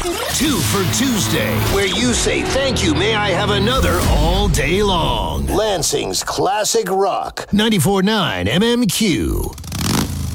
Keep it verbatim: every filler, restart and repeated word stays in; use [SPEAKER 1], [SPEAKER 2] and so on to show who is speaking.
[SPEAKER 1] Two for Tuesday, where you say thank you, may I have another all day long. Lansing's Classic Rock. ninety-four point nine M M Q.